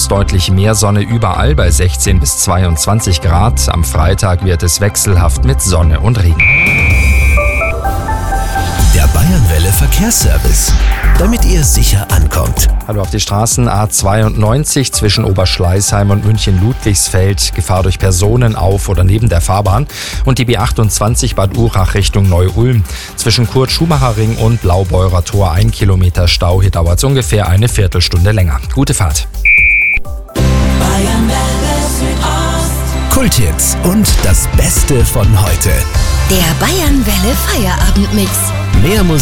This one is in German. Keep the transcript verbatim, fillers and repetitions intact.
Tages deutlich mehr Sonne überall bei sechzehn bis zweiundzwanzig Grad. Am Freitag wird es wechselhaft mit Sonne und Regen. Der Bayernwelle Verkehrsservice, damit ihr sicher ankommt. Hallo auf die Straßen. A zweiundneunzig zwischen Oberschleißheim und München-Ludwigsfeld. Gefahr durch Personen auf oder neben der Fahrbahn. Und die B achtundzwanzig Bad Urach Richtung Neu-Ulm. Zwischen Kurt-Schumacher-Ring und Blaubeurer Tor ein Kilometer Stau. Hier dauert es ungefähr eine Viertelstunde länger. Gute Fahrt. Kulthits und das Beste von heute. Der Bayernwelle Feierabendmix. Mehr Musik